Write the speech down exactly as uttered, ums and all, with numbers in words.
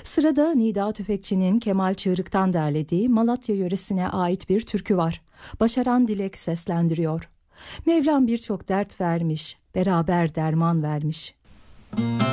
Sırada Nida Tüfekçi'nin Kemal Çığırık'tan derlediği Malatya yöresine ait bir türkü var. Başaran Dilek seslendiriyor. Mevlam birçok dert vermiş, beraber derman vermiş.